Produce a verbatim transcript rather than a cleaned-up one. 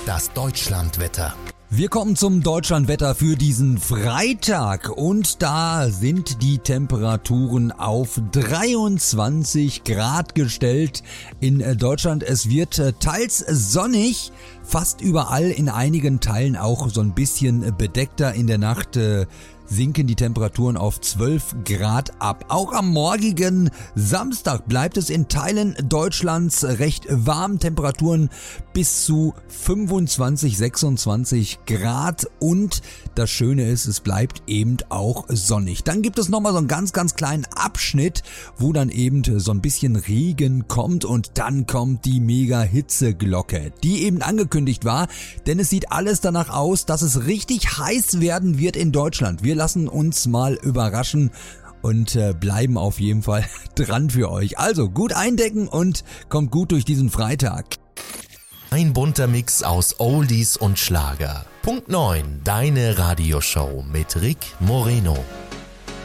Das Deutschlandwetter. Wir kommen zum Deutschlandwetter für diesen Freitag und da sind die Temperaturen auf dreiundzwanzig Grad gestellt in Deutschland. Es wird teils sonnig, fast überall, in einigen Teilen auch so ein bisschen bedeckter. In der Nacht äh, sinken die Temperaturen auf zwölf Grad ab. Auch am morgigen Samstag bleibt es in Teilen Deutschlands recht warm. Temperaturen bis zu fünfundzwanzig, sechsundzwanzig Grad und das Schöne ist, es bleibt eben auch sonnig. Dann gibt es nochmal so einen ganz, ganz kleinen Abschnitt, wo dann eben so ein bisschen Regen kommt und dann kommt die Mega-Hitzeglocke, die eben angekündigt war, denn es sieht alles danach aus, dass es richtig heiß werden wird in Deutschland. Wir lassen uns mal überraschen und äh, bleiben auf jeden Fall dran für euch. Also gut eindecken und kommt gut durch diesen Freitag. Ein bunter Mix aus Oldies und Schlager. Punkt neun, deine Radioshow mit Rick Moreno.